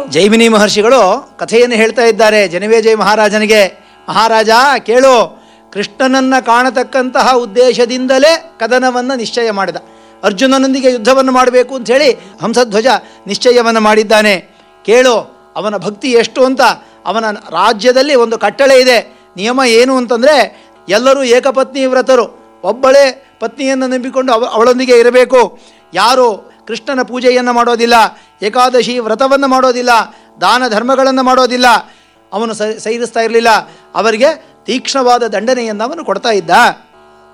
ಜೈಮಿನಿ ಮಹರ್ಷಿಗಳು ಕಥೆಯನ್ನು ಹೇಳ್ತಾ ಇದ್ದಾರೆ ಜನಮೇಜಯ ಮಹಾರಾಜನಿಗೆ. ಮಹಾರಾಜ ಕೇಳು, ಕೃಷ್ಣನನ್ನು ಕಾಣತಕ್ಕಂತಹ ಉದ್ದೇಶದಿಂದಲೇ ಕದನವನ್ನು ನಿಶ್ಚಯ ಮಾಡಿದ. ಅರ್ಜುನನೊಂದಿಗೆ ಯುದ್ಧವನ್ನು ಮಾಡಬೇಕು ಅಂಥೇಳಿ ಹಂಸಧ್ವಜ ನಿಶ್ಚಯವನ್ನು ಮಾಡಿದ್ದಾನೆ. ಕೇಳು, ಅವನ ಭಕ್ತಿ ಎಷ್ಟು ಅಂತ. ಅವನ ರಾಜ್ಯದಲ್ಲಿ ಒಂದು ಕಟ್ಟಳೆ ಇದೆ, ನಿಯಮ ಏನು ಅಂತಂದರೆ ಎಲ್ಲರೂ ಏಕಪತ್ನಿ ವ್ರತರು, ಒಬ್ಬಳೇ ಪತ್ನಿಯನ್ನು ನಂಬಿಕೊಂಡು ಅವಳೊಂದಿಗೆ ಇರಬೇಕು. ಯಾರು ಕೃಷ್ಣನ ಪೂಜೆಯನ್ನು ಮಾಡೋದಿಲ್ಲ, ಏಕಾದಶಿ ವ್ರತವನ್ನು ಮಾಡೋದಿಲ್ಲ, ದಾನ ಧರ್ಮಗಳನ್ನು ಮಾಡೋದಿಲ್ಲ, ಅವನು ಸೈರಿಸ್ತಾ ಇರಲಿಲ್ಲ. ಅವರಿಗೆ ತೀಕ್ಷ್ಣವಾದ ದಂಡನೆಯನ್ನು ಅವನು ಕೊಡ್ತಾ ಇದ್ದ.